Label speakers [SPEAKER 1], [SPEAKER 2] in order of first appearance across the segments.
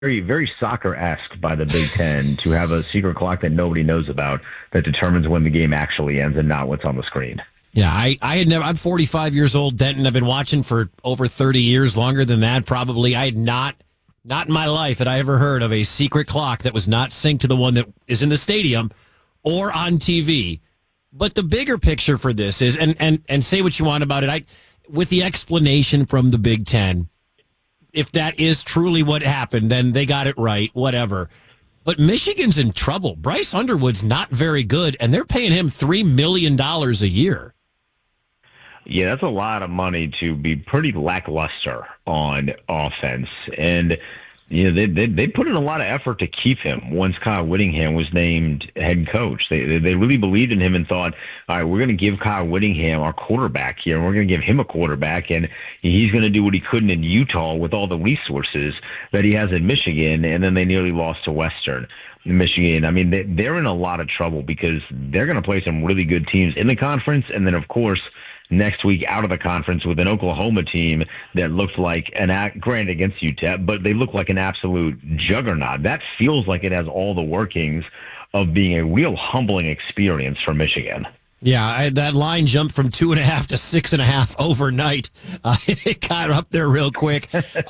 [SPEAKER 1] very, very soccer-esque by the Big Ten to have a secret clock that nobody knows about that determines when the game actually ends and not what's on the screen.
[SPEAKER 2] Yeah, I had never. I'm 45 years old, Denton. I've been watching for over 30 years, longer than that, probably. I had not in my life had I ever heard of a secret clock that was not synced to the one that is in the stadium or on TV. But the bigger picture for this is, and say what you want about it, with the explanation from the Big Ten, if that is truly what happened, then they got it right, whatever. But Michigan's in trouble. Bryce Underwood's not very good, and they're paying him $3 million a year.
[SPEAKER 1] Yeah, that's a lot of money to be pretty lackluster on offense. And, they put in a lot of effort to keep him once Kyle Whittingham was named head coach. They really believed in him and thought, all right, we're going to give Kyle Whittingham our quarterback here, and we're going to give him a quarterback, and he's going to do what he couldn't in Utah with all the resources that he has in Michigan, and then they nearly lost to Western Michigan. I mean, they're in a lot of trouble because they're going to play some really good teams in the conference, and then, of course, next week out of the conference with an Oklahoma team that looked like granted against UTEP, but they look like an absolute juggernaut. That feels like it has all the workings of being a real humbling experience for Michigan.
[SPEAKER 2] Yeah, that line jumped from 2.5 to 6.5 overnight. It got up there real quick.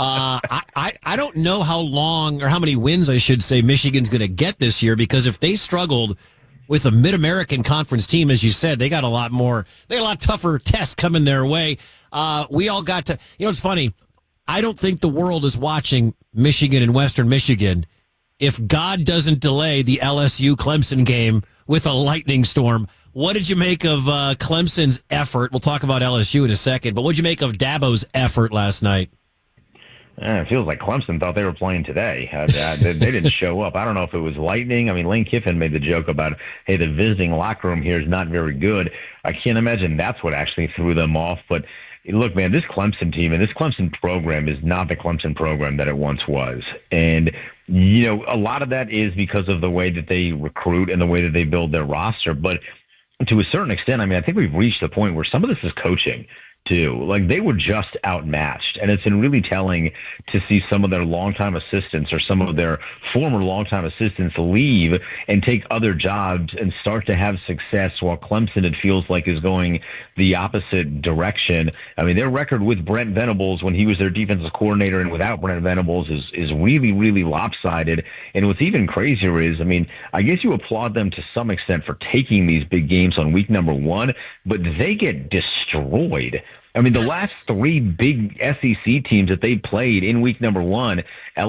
[SPEAKER 2] I don't know how long or how many wins, I should say, Michigan's going to get this year, because if they struggled with a Mid-American Conference team, as you said, they got a lot tougher tests coming their way. We all got to, it's funny. I don't think the world is watching Michigan and Western Michigan if God doesn't delay the LSU Clemson game with a lightning storm. What did you make of Clemson's effort? We'll talk about LSU in a second, but what did you make of Dabo's effort last night?
[SPEAKER 1] It feels like Clemson thought they were playing today. They didn't show up. I don't know if it was lightning. I mean, Lane Kiffin made the joke about, hey, the visiting locker room here is not very good. I can't imagine that's what actually threw them off. But look, man, this Clemson team and this Clemson program is not the Clemson program that it once was. And, a lot of that is because of the way that they recruit and the way that they build their roster. But to a certain extent, I mean, I think we've reached the point where some of this is coaching too. Like, they were just outmatched, and it's been really telling to see some of their longtime assistants or some of their former longtime assistants leave and take other jobs and start to have success, while Clemson, it feels like, is going the opposite direction. I mean, their record with Brent Venables when he was their defensive coordinator and without Brent Venables is really, really lopsided. And what's even crazier is, I mean, I guess you applaud them to some extent for taking these big games on week number 1, but they get destroyed. I mean, the last 3 big SEC teams that they played in week number 1,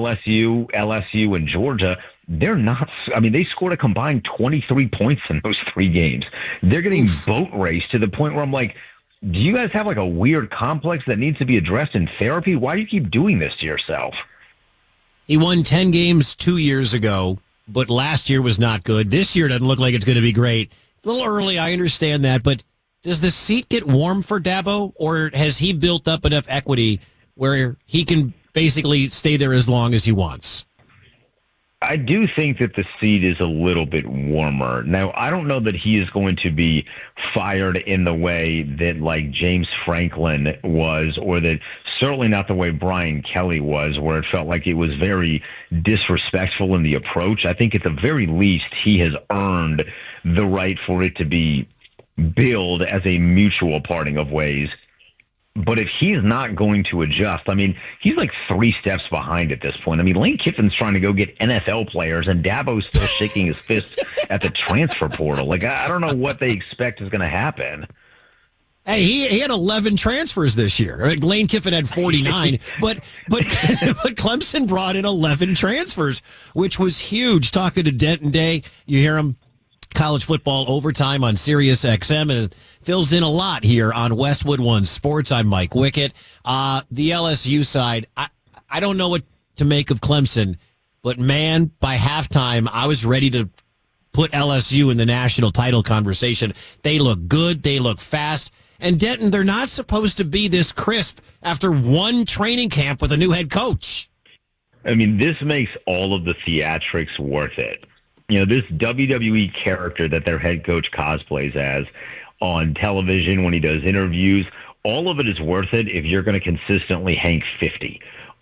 [SPEAKER 1] LSU, and Georgia, they're not, I mean, they scored a combined 23 points in those 3 games. They're getting boat raced to the point where I'm like, do you guys have like a weird complex that needs to be addressed in therapy? Why do you keep doing this to yourself?
[SPEAKER 2] He won 10 games 2 years ago, but last year was not good. This year doesn't look like it's going to be great. A little early, I understand that, but does the seat get warm for Dabo, or has he built up enough equity where he can basically stay there as long as he wants?
[SPEAKER 1] I do think that the seat is a little bit warmer. Now, I don't know that he is going to be fired in the way that, like, James Franklin was, or that certainly not the way Brian Kelly was, where it felt like it was very disrespectful in the approach. I think at the very least he has earned the right for it to be billed as a mutual parting of ways. But if he's not going to adjust, I mean, he's like 3 steps behind at this point. I mean, Lane Kiffin's trying to go get NFL players, and Dabo's still shaking his fist at the transfer portal. Like, I don't know what they expect is going to happen.
[SPEAKER 2] Hey, he had 11 transfers this year. Lane Kiffin had 49, but Clemson brought in 11 transfers, which was huge. Talking to Denton Day, you hear him. College football overtime on Sirius XM, and it fills in a lot here on Westwood One Sports. I'm Mike Wickett. The LSU side, I don't know what to make of Clemson, but man, by halftime, I was ready to put LSU in the national title conversation. They look good. They look fast. And Denton, they're not supposed to be this crisp after one training camp with a new head coach.
[SPEAKER 1] I mean, this makes all of the theatrics worth it. This WWE character that their head coach cosplays as on television when he does interviews, all of it is worth it if you're going to consistently hang 50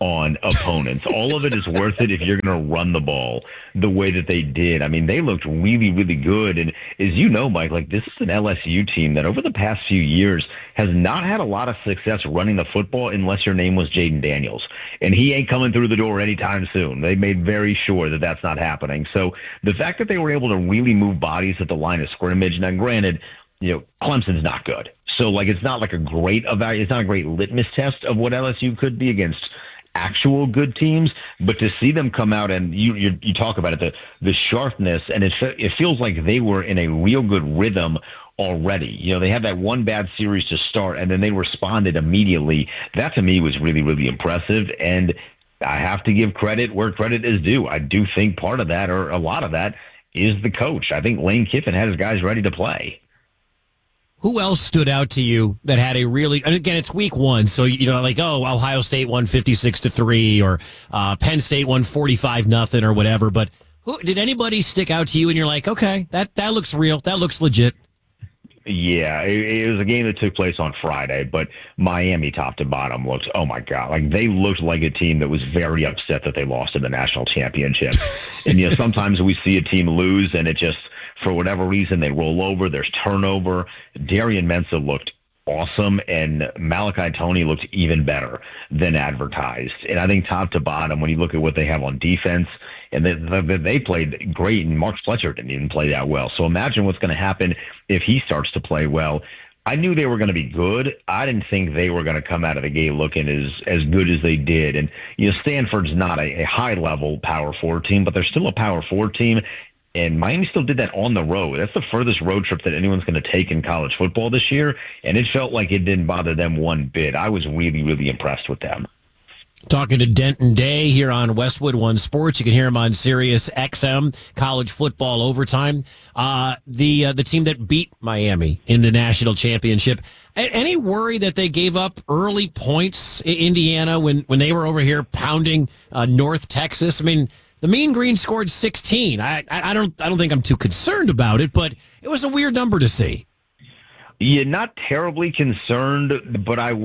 [SPEAKER 1] on opponents. All of it is worth it if you're going to run the ball the way that they did. I mean, they looked really, really good. And as you know, Mike, like this is an LSU team that over the past few years has not had a lot of success running the football unless your name was Jaden Daniels. And he ain't coming through the door anytime soon. They made very sure that that's not happening. So the fact that they were able to really move bodies at the line of scrimmage, now granted, Clemson's not good. So like it's not like it's not a great litmus test of what LSU could be against actual good teams, but to see them come out and you talk about it, the sharpness, and it feels like they were in a real good rhythm already. They had that one bad series to start, and then they responded immediately. That to me was really, really impressive, and I have to give credit where credit is due. I do think part of that, or a lot of that, is the coach. I think Lane Kiffin had his guys ready to play.
[SPEAKER 2] Who else stood out to you that had a really, and again, it's week one, so Ohio State won 56-3 or Penn State won 45-0 or whatever, but did anybody stick out to you and you're like, okay, that looks real, that looks legit?
[SPEAKER 1] Yeah, it was a game that took place on Friday, but Miami top to bottom looked, oh my God, like they looked like a team that was very upset that they lost in the national championship. And sometimes we see a team lose and it just, for whatever reason, they roll over. There's turnover. Darian Mensah looked awesome, and Malachi Toney looked even better than advertised. And I think top to bottom, when you look at what they have on defense, and they played great, and Mark Fletcher didn't even play that well. So imagine what's going to happen if he starts to play well. I knew they were going to be good. I didn't think they were going to come out of the gate looking as good as they did. And Stanford's not a high-level Power 4 team, but they're still a Power 4 team. And Miami still did that on the road. That's the furthest road trip that anyone's going to take in college football this year, and it felt like it didn't bother them one bit. I was really, really impressed with them.
[SPEAKER 2] Talking to Denton Day here on Westwood One Sports. You can hear him on Sirius XM, college football overtime. The team that beat Miami in the national championship. Any worry that they gave up early points in Indiana when they were over here pounding North Texas? I mean, the Mean Green scored 16. I don't think I'm too concerned about it, but it was a weird number to see.
[SPEAKER 1] Yeah, not terribly concerned, but I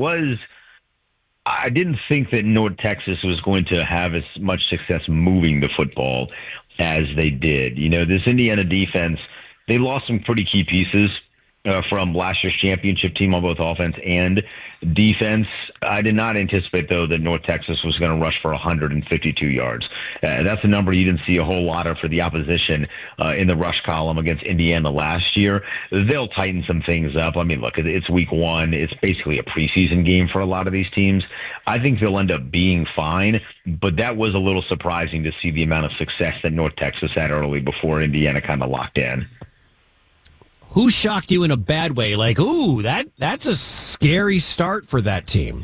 [SPEAKER 1] didn't think that North Texas was going to have as much success moving the football as they did. This Indiana defense, they lost some pretty key pieces from last year's championship team on both offense and defense. I did not anticipate, though, that North Texas was going to rush for 152 yards. That's a number you didn't see a whole lot of for the opposition in the rush column against Indiana last year. They'll tighten some things up. I mean, look, it's week one. It's basically a preseason game for a lot of these teams. I think they'll end up being fine, but that was a little surprising to see the amount of success that North Texas had early before Indiana kind of locked in.
[SPEAKER 2] Who shocked you in a bad way? Like, ooh, that's a scary start for that team.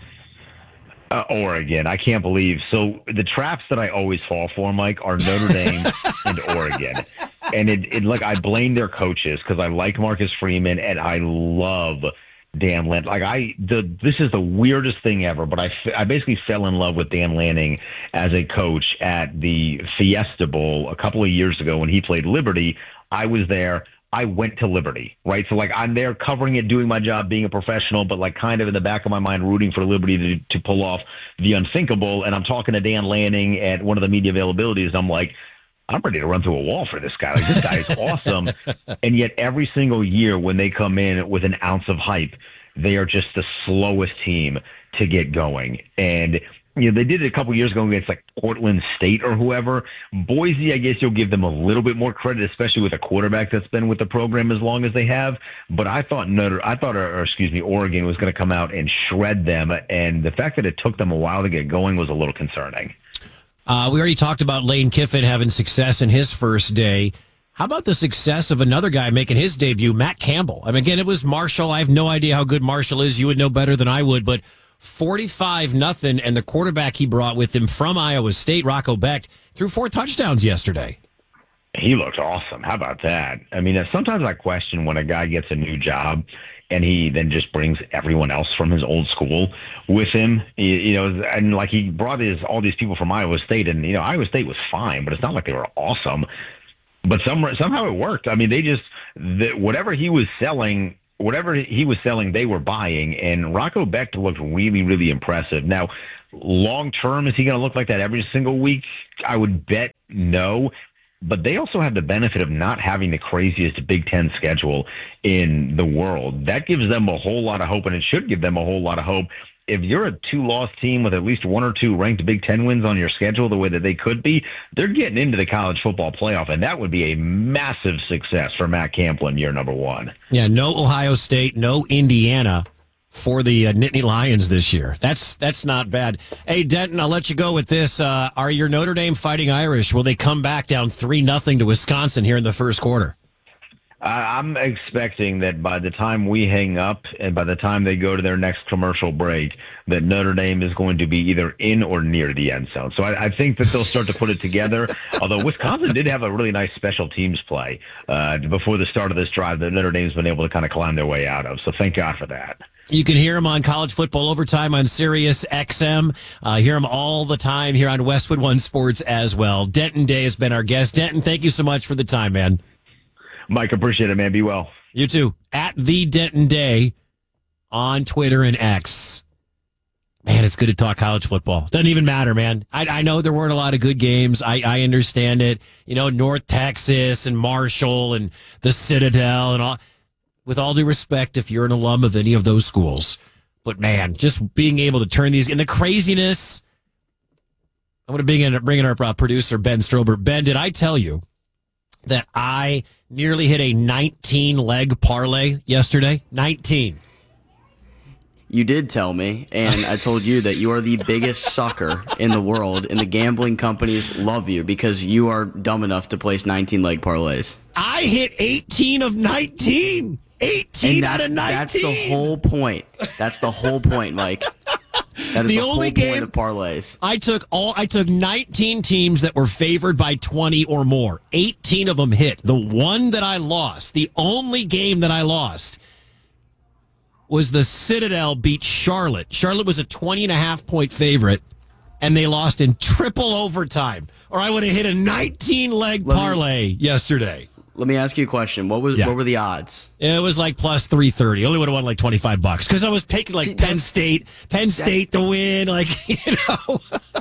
[SPEAKER 1] Oregon. I can't believe. So the traps that I always fall for, Mike, are Notre Dame and Oregon. And like I blame their coaches because I like Marcus Freeman and I love Dan Lanning. Like this is the weirdest thing ever, but I basically fell in love with Dan Lanning as a coach at the Fiesta Bowl a couple of years ago when he played Liberty. I was there. I went to Liberty, right? So, like, I'm there covering it, doing my job, being a professional, but, like, kind of in the back of my mind rooting for Liberty to pull off the unthinkable. And I'm talking to Dan Lanning at one of the media availabilities, and I'm like, I'm ready to run through a wall for this guy. Like, this guy is awesome. And yet every single year when they come in with an ounce of hype, they are just the slowest team to get going. And they did it a couple years ago against like Portland State or whoever. Boise, I guess you'll give them a little bit more credit, especially with a quarterback that's been with the program as long as they have. But I thought Oregon was going to come out and shred them, and the fact that it took them a while to get going was a little concerning.
[SPEAKER 2] We already talked about Lane Kiffin having success in his first day. How about the success of another guy making his debut, Matt Campbell? I mean, again, it was Marshall. I have no idea how good Marshall is. You would know better than I would, but 45-0, and the quarterback he brought with him from Iowa State, Rocco Becht, threw 4 touchdowns yesterday.
[SPEAKER 1] He looked awesome. How about that? I mean, sometimes I question when a guy gets a new job and he then just brings everyone else from his old school with him. And like he brought all these people from Iowa State, and Iowa State was fine, but it's not like they were awesome. But somehow it worked. I mean, whatever he was selling whatever he was selling, they were buying. And Rocco Becht looked really, really impressive. Now, long term, is he going to look like that every single week? I would bet no. But they also have the benefit of not having the craziest Big Ten schedule in the world. That gives them a whole lot of hope, and it should give them a whole lot of hope. If you're a 2-loss team with at least 1 or 2 ranked Big Ten wins on your schedule the way that they could be, they're getting into the college football playoff, and that would be a massive success for Matt Campbell in year number 1.
[SPEAKER 2] Yeah, no Ohio State, no Indiana for the Nittany Lions this year. That's not bad. Hey, Denton, I'll let you go with this. Are your Notre Dame Fighting Irish, will they come back down 3-0 to Wisconsin here in the first quarter?
[SPEAKER 1] I'm expecting that by the time we hang up and by the time they go to their next commercial break, that Notre Dame is going to be either in or near the end zone. So I think that they'll start to put it together, although Wisconsin did have a really nice special teams play before the start of this drive that Notre Dame's been able to kind of climb their way out of. So thank God for that.
[SPEAKER 2] You can hear him on College Football Overtime on Sirius XM. Hear him all the time here on Westwood One Sports as well. Denton Day has been our guest. Denton, thank you so much for the time, man.
[SPEAKER 1] Mike, appreciate it, man. Be well.
[SPEAKER 2] You too. At the Denton Day on Twitter and X. Man, it's good to talk college football. Doesn't even matter, man. I know there weren't a lot of good games. I understand it. You know, North Texas and Marshall and the Citadel and all. With all due respect, if you're an alum of any of those schools. But, man, just being able to turn these... And the craziness... I'm going to bring in our producer, Ben Strober. Ben, did I tell you that I nearly hit a 19-leg parlay yesterday? 19.
[SPEAKER 3] You did tell me, and I told you that you are the biggest sucker in the world, and the gambling companies love you because you are dumb enough to place 19-leg parlays.
[SPEAKER 2] I hit 18 of 19. 18 out of 19.
[SPEAKER 3] That's the whole point. That's the whole point, Mike. That is the only whole point of parlays.
[SPEAKER 2] I took 19 teams that were favored by 20 or more. 18 of them hit. The one that I lost, the only game that I lost, was the Citadel beat Charlotte. Charlotte was a 20.5-point favorite, and they lost in triple overtime. Or I would have hit a 19-leg parlay yesterday.
[SPEAKER 3] Let me ask you a question. What were the odds? It
[SPEAKER 2] was like plus 330. Only would have won like $25 because I was picking like Penn State to win. Like, you know,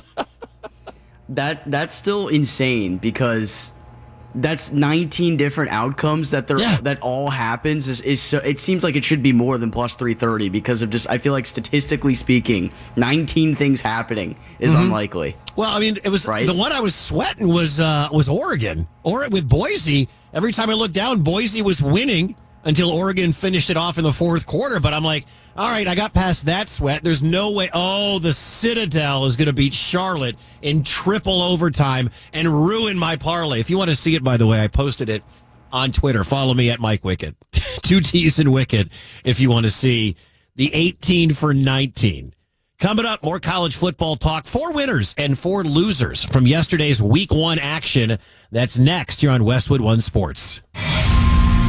[SPEAKER 3] that's still insane because that's 19 different outcomes that all happens. Is so, it seems like it should be more than plus 330 because of just I feel like statistically speaking, 19 things happening is unlikely.
[SPEAKER 2] Well, I mean, it was the one I was sweating was Oregon or with Boise. Every time I looked down, Boise was winning until Oregon finished it off in the fourth quarter. But I'm like, all right, I got past that sweat. There's no way. Oh, the Citadel is going to beat Charlotte in triple overtime and ruin my parlay. If you want to see it, by the way, I posted it on Twitter. Follow me at Mike Wickett. 2 T's in Wickett if you want to see the 18 for 19. Coming up, more college football talk. 4 winners and 4 losers from yesterday's Week 1 action. That's next here on Westwood One Sports.